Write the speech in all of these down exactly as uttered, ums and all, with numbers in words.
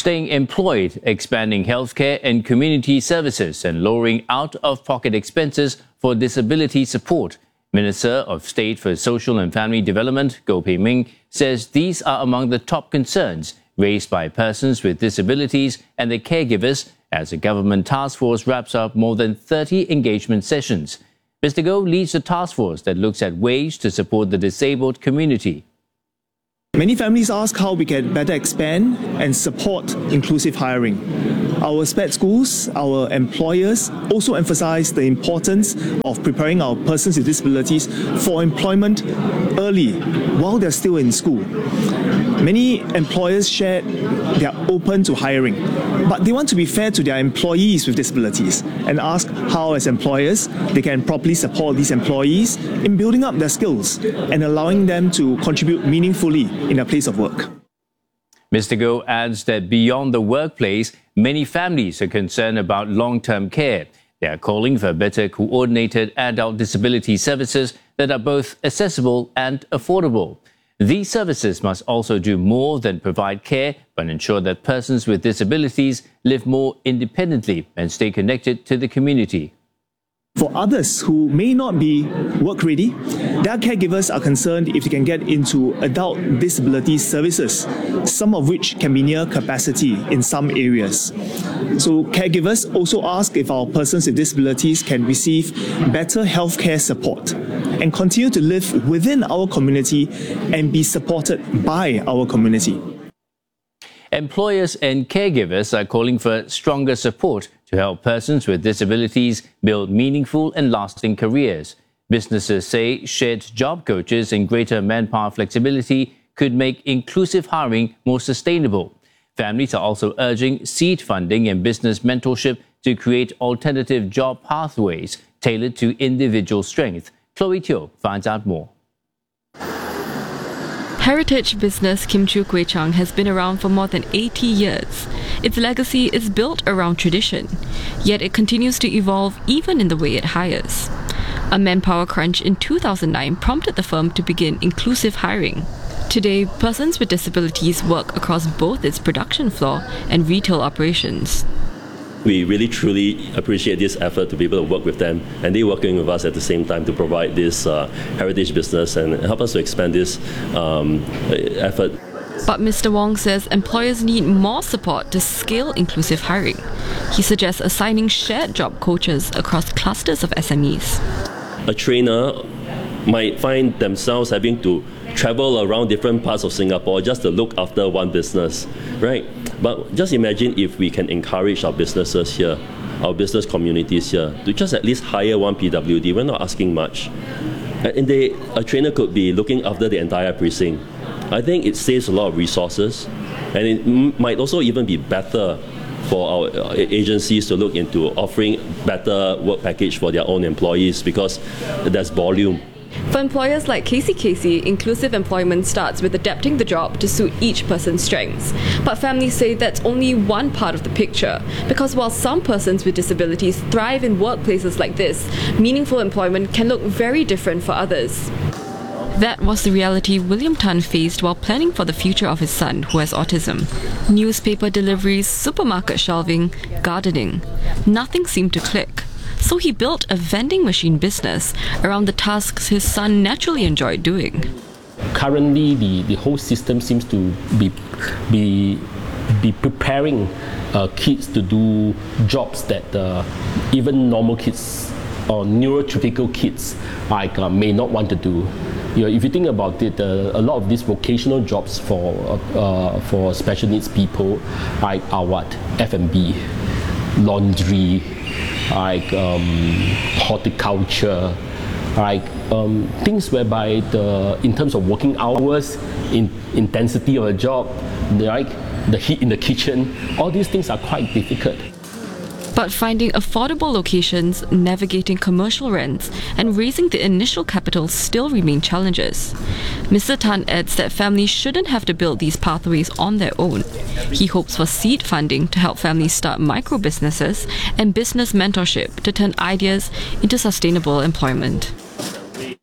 staying employed, expanding healthcare and community services, and lowering out-of-pocket expenses for disability support. Minister of State for Social and Family Development, Goh Pei Ming, says these are among the top concerns raised by persons with disabilities and their caregivers as the government task force wraps up more than thirty engagement sessions. Mister Goh leads the task force that looks at ways to support the disabled community. Many families ask how we can better expand and support inclusive hiring. Our S P E D schools, our employers also emphasize the importance of preparing our persons with disabilities for employment early while they're still in school. Many employers share they are open to hiring, but they want to be fair to their employees with disabilities and ask how, as employers, they can properly support these employees in building up their skills and allowing them to contribute meaningfully in their place of work. Mister Goh adds that beyond the workplace, many families are concerned about long-term care. They are calling for better coordinated adult disability services that are both accessible and affordable. These services must also do more than provide care, but ensure that persons with disabilities live more independently and stay connected to the community. For others who may not be work-ready, their caregivers are concerned if they can get into adult disability services, some of which can be near capacity in some areas. So caregivers also ask if our persons with disabilities can receive better healthcare support and continue to live within our community and be supported by our community. Employers and caregivers are calling for stronger support to help persons with disabilities build meaningful and lasting careers. Businesses say shared job coaches and greater manpower flexibility could make inclusive hiring more sustainable. Families are also urging seed funding and business mentorship to create alternative job pathways tailored to individual strength. Chloe Teo finds out more. Heritage business Kim Chiu Kway Chang has been around for more than eighty years. Its legacy is built around tradition, yet it continues to evolve even in the way it hires. A manpower crunch in two thousand nine prompted the firm to begin inclusive hiring. Today, persons with disabilities work across both its production floor and retail operations. We really truly appreciate this effort to be able to work with them, and they working with us at the same time to provide this uh, heritage business and help us to expand this um, effort. But Mister Wong says employers need more support to scale inclusive hiring. He suggests assigning shared job coaches across clusters of S M Es. A trainer might find themselves having to travel around different parts of Singapore just to look after one business, right? But just imagine if we can encourage our businesses here, our business communities here, to just at least hire one P W D. We're not asking much. And they, a trainer could be looking after the entire precinct. I think it saves a lot of resources, and it m- might also even be better for our agencies to look into offering better work package for their own employees, because there's volume. For employers like Casey Casey, inclusive employment starts with adapting the job to suit each person's strengths. But families say that's only one part of the picture, because while some persons with disabilities thrive in workplaces like this, meaningful employment can look very different for others. That was the reality William Tan faced while planning for the future of his son, who has autism. Newspaper deliveries, supermarket shelving, gardening. Nothing seemed to click. So he built a vending machine business around the tasks his son naturally enjoyed doing. Currently, the, the whole system seems to be be, be preparing uh, kids to do jobs that uh, even normal kids or neurotypical kids like uh, may not want to do. You know, if you think about it, uh, a lot of these vocational jobs for uh, for special needs people like are what? F and B, laundry, like um, horticulture, like um, things whereby the in terms of working hours, in intensity of a job, like the heat in the kitchen, all these things are quite difficult. But finding affordable locations, navigating commercial rents, and raising the initial capital still remain challenges. Mister Tan adds that families shouldn't have to build these pathways on their own. He hopes for seed funding to help families start micro businesses and business mentorship to turn ideas into sustainable employment.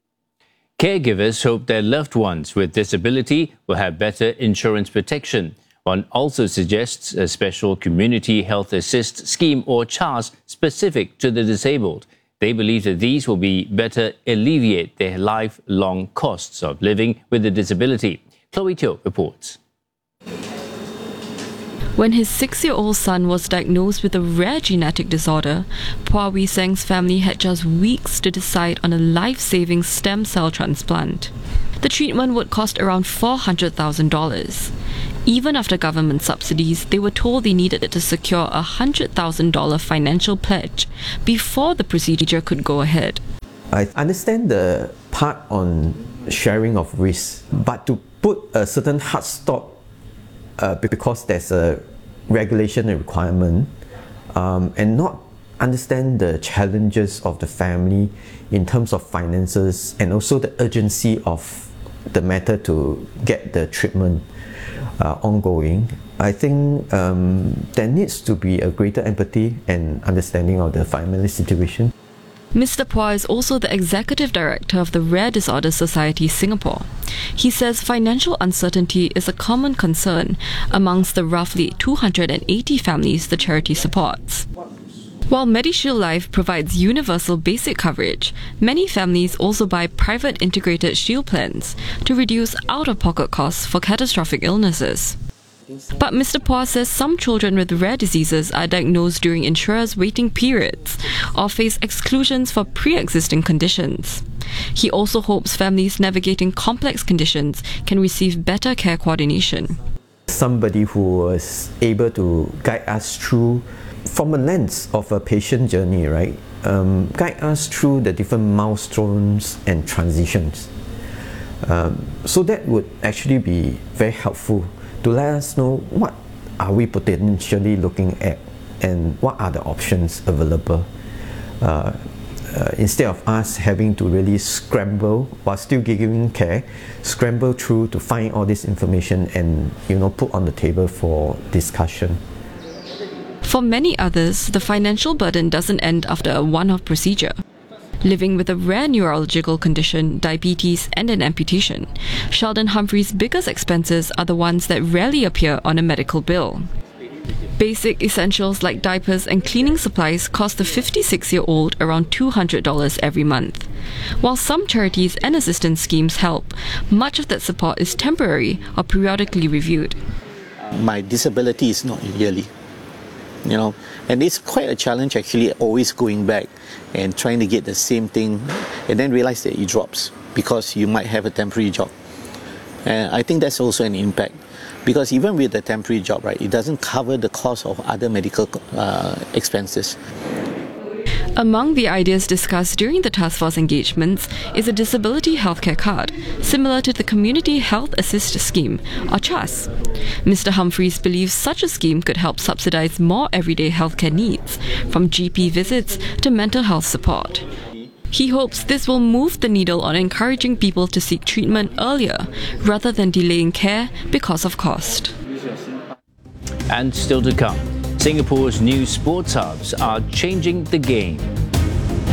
Caregivers hope their loved ones with disability will have better insurance protection. One also suggests a special community health assist scheme or C H A S specific to the disabled. They believe that these will be better alleviate their lifelong costs of living with a disability. Chloe Teo reports. When his six-year-old son was diagnosed with a rare genetic disorder, Phua Wee Seng's family had just weeks to decide on a life-saving stem cell transplant. The treatment would cost around four hundred thousand dollars. Even after government subsidies, they were told they needed to secure a one hundred thousand dollars financial pledge before the procedure could go ahead. I understand the part on sharing of risk, but to put a certain hard stop uh, because there's a regulation and requirement, um, and not understand the challenges of the family in terms of finances and also the urgency of the matter to get the treatment uh, ongoing, I think um, there needs to be a greater empathy and understanding of the family situation. Mister Phua is also the executive director of the Rare Disorders Society Singapore. He says financial uncertainty is a common concern amongst the roughly two hundred eighty families the charity supports. While MediShield Life provides universal basic coverage, many families also buy private integrated shield plans to reduce out-of-pocket costs for catastrophic illnesses. But Mister Phua says some children with rare diseases are diagnosed during insurers' waiting periods or face exclusions for pre-existing conditions. He also hopes families navigating complex conditions can receive better care coordination. Somebody who was able to guide us through from a lens of a patient journey, right? Um, guide us through the different milestones and transitions. Um, so that would actually be very helpful to let us know what are we potentially looking at and what are the options available. Uh, uh, instead of us having to really scramble while still giving care, scramble through to find all this information and, you know, put on the table for discussion. For many others, the financial burden doesn't end after a one-off procedure. Living with a rare neurological condition, diabetes, and an amputation, Sheldon Humphrey's biggest expenses are the ones that rarely appear on a medical bill. Basic essentials like diapers and cleaning supplies cost the fifty-six-year-old around two hundred dollars every month. While some charities and assistance schemes help, much of that support is temporary or periodically reviewed. My disability is not yearly. You know, and it's quite a challenge actually, always going back and trying to get the same thing and then realize that it drops because you might have a temporary job. And I think that's also an impact because even with the temporary job, right, it doesn't cover the cost of other medical uh, expenses. Among the ideas discussed during the task force engagements is a disability healthcare card, similar to the Community Health Assist Scheme, or C H A S. Mister Humphreys believes such a scheme could help subsidize more everyday healthcare needs, from G P visits to mental health support. He hopes this will move the needle on encouraging people to seek treatment earlier, rather than delaying care because of cost. And still to come, Singapore's new sports hubs are changing the game.